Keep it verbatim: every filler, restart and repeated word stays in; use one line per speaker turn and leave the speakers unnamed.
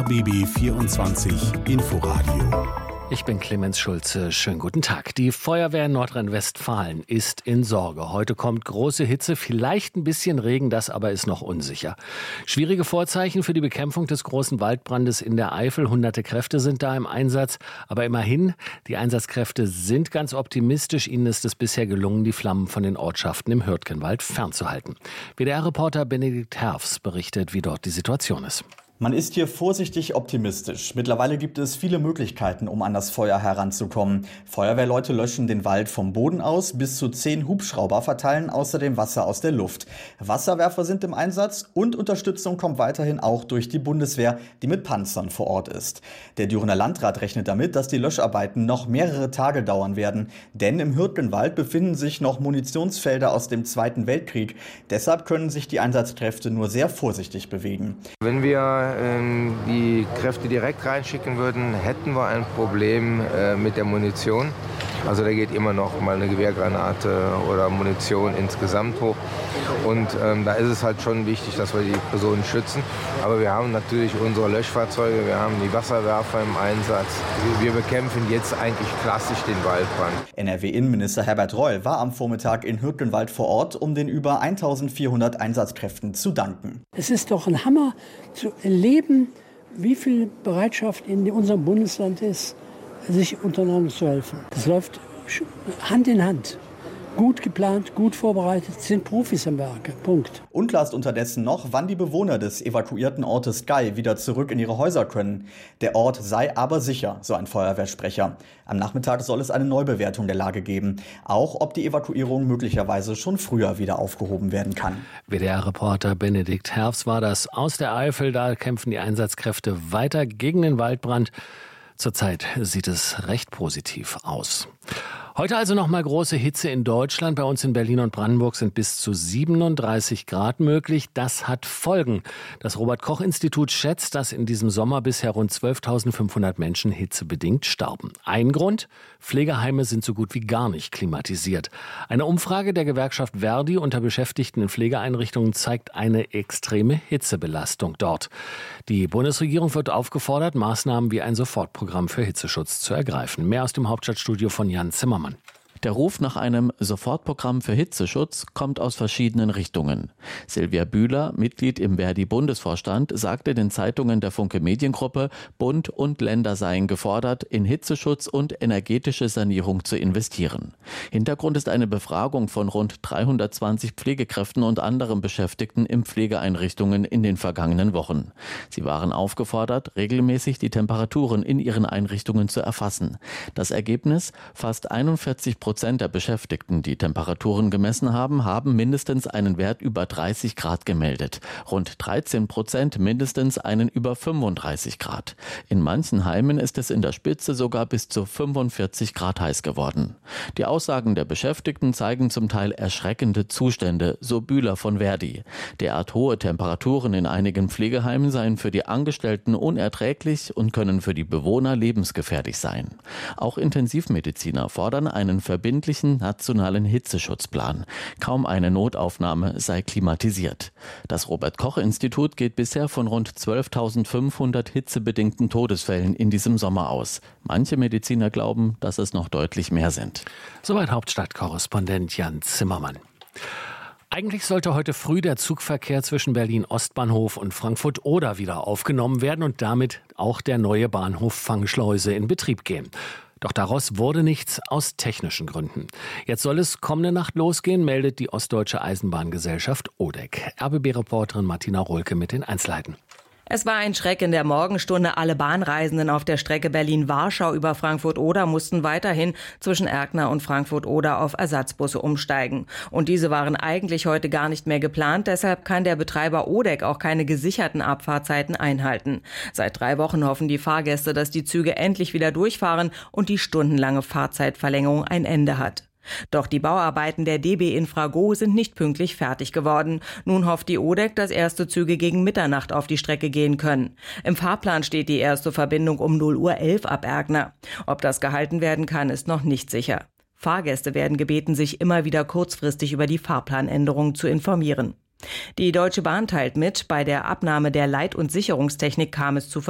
B B vierundzwanzig Inforadio.
Ich bin Clemens Schulze. Schönen guten Tag. Die Feuerwehr Nordrhein-Westfalen ist in Sorge. Heute kommt große Hitze, vielleicht ein bisschen Regen, das aber ist noch unsicher. Schwierige Vorzeichen für die Bekämpfung des großen Waldbrandes in der Eifel. Hunderte Kräfte sind da im Einsatz. Aber immerhin, die Einsatzkräfte sind ganz optimistisch. Ihnen ist es bisher gelungen, die Flammen von den Ortschaften im Hürtgenwald fernzuhalten. W D R-Reporter Benedikt Herfs berichtet, wie dort die Situation ist.
Man ist hier vorsichtig optimistisch. Mittlerweile gibt es viele Möglichkeiten, um an das Feuer heranzukommen. Feuerwehrleute löschen den Wald vom Boden aus, bis zu zehn Hubschrauber verteilen außerdem Wasser aus der Luft. Wasserwerfer sind im Einsatz und Unterstützung kommt weiterhin auch durch die Bundeswehr, die mit Panzern vor Ort ist. Der Dürener Landrat rechnet damit, dass die Löscharbeiten noch mehrere Tage dauern werden. Denn im Hürtgenwald befinden sich noch Munitionsfelder aus dem Zweiten Weltkrieg. Deshalb können sich die Einsatzkräfte nur sehr vorsichtig bewegen.
Wenn wir die Kräfte direkt reinschicken würden, hätten wir ein Problem äh, mit der Munition. Also da geht immer noch mal eine Gewehrgranate oder Munition insgesamt hoch. Und ähm, da ist es halt schon wichtig, dass wir die Personen schützen. Aber wir haben natürlich unsere Löschfahrzeuge, wir haben die Wasserwerfer im Einsatz. Wir bekämpfen jetzt eigentlich klassisch den Waldbrand.
N R W-Innenminister Herbert Reul war am Vormittag in Hürtgenwald vor Ort, um den über eintausendvierhundert Einsatzkräften zu danken.
Es ist doch ein Hammer zu erleben, wie viel Bereitschaft in unserem Bundesland ist, sich untereinander zu helfen. Das läuft Hand in Hand. Gut geplant, gut vorbereitet, sind Profis am Werke. Punkt.
Unklar ist unterdessen noch, wann die Bewohner des evakuierten Ortes Gei wieder zurück in ihre Häuser können. Der Ort sei aber sicher, so ein Feuerwehrsprecher. Am Nachmittag soll es eine Neubewertung der Lage geben. Auch ob die Evakuierung möglicherweise schon früher wieder aufgehoben werden kann.
W D R-Reporter Benedikt Herfs war das aus der Eifel. Da kämpfen die Einsatzkräfte weiter gegen den Waldbrand. Zurzeit sieht es recht positiv aus. Heute also noch mal große Hitze in Deutschland. Bei uns in Berlin und Brandenburg sind bis zu siebenunddreißig Grad möglich. Das hat Folgen. Das Robert-Koch-Institut schätzt, dass in diesem Sommer bisher rund zwölftausendfünfhundert Menschen hitzebedingt starben. Ein Grund? Pflegeheime sind so gut wie gar nicht klimatisiert. Eine Umfrage der Gewerkschaft Verdi unter Beschäftigten in Pflegeeinrichtungen zeigt eine extreme Hitzebelastung dort. Die Bundesregierung wird aufgefordert, Maßnahmen wie ein Sofortprogramm für Hitzeschutz zu ergreifen. Mehr aus dem Hauptstadtstudio von Jan Zimmermann.
Der Ruf nach einem Sofortprogramm für Hitzeschutz kommt aus verschiedenen Richtungen. Silvia Bühler, Mitglied im Verdi-Bundesvorstand, sagte den Zeitungen der Funke Mediengruppe, Bund und Länder seien gefordert, in Hitzeschutz und energetische Sanierung zu investieren. Hintergrund ist eine Befragung von rund dreihundertzwanzig Pflegekräften und anderen Beschäftigten in Pflegeeinrichtungen in den vergangenen Wochen. Sie waren aufgefordert, regelmäßig die Temperaturen in ihren Einrichtungen zu erfassen. Das Ergebnis: fast einundvierzig Prozent der Beschäftigten, die Temperaturen gemessen haben, haben mindestens einen Wert über dreißig Grad gemeldet. Rund dreizehn Prozent mindestens einen über fünfunddreißig Grad. In manchen Heimen ist es in der Spitze sogar bis zu fünfundvierzig Grad heiß geworden. Die Aussagen der Beschäftigten zeigen zum Teil erschreckende Zustände, so Bühler von Verdi. Derart hohe Temperaturen in einigen Pflegeheimen seien für die Angestellten unerträglich und können für die Bewohner lebensgefährlich sein. Auch Intensivmediziner fordern einen verbindlichen nationalen Hitzeschutzplan. Kaum eine Notaufnahme sei klimatisiert. Das Robert-Koch-Institut geht bisher von rund zwölftausendfünfhundert hitzebedingten Todesfällen in diesem Sommer aus. Manche Mediziner glauben, dass es noch deutlich mehr sind.
Soweit Hauptstadtkorrespondent Jan Zimmermann. Eigentlich sollte heute früh der Zugverkehr zwischen Berlin-Ostbahnhof und Frankfurt-Oder wieder aufgenommen werden und damit auch der neue Bahnhof Fangschleuse in Betrieb gehen. Doch daraus wurde nichts aus technischen Gründen. Jetzt soll es kommende Nacht losgehen, meldet die Ostdeutsche Eisenbahngesellschaft O D E C. R B B-Reporterin Martina Rohlke mit den Einzelheiten.
Es war ein Schreck in der Morgenstunde. Alle Bahnreisenden auf der Strecke Berlin-Warschau über Frankfurt-Oder mussten weiterhin zwischen Erkner und Frankfurt-Oder auf Ersatzbusse umsteigen. Und diese waren eigentlich heute gar nicht mehr geplant. Deshalb kann der Betreiber O D E C auch keine gesicherten Abfahrtzeiten einhalten. Seit drei Wochen hoffen die Fahrgäste, dass die Züge endlich wieder durchfahren und die stundenlange Fahrzeitverlängerung ein Ende hat. Doch die Bauarbeiten der D B Infrago sind nicht pünktlich fertig geworden. Nun hofft die O D E C, dass erste Züge gegen Mitternacht auf die Strecke gehen können. Im Fahrplan steht die erste Verbindung um null Uhr elf ab Erkner. Ob das gehalten werden kann, ist noch nicht sicher. Fahrgäste werden gebeten, sich immer wieder kurzfristig über die Fahrplanänderung zu informieren. Die Deutsche Bahn teilt mit, bei der Abnahme der Leit- und Sicherungstechnik kam es zu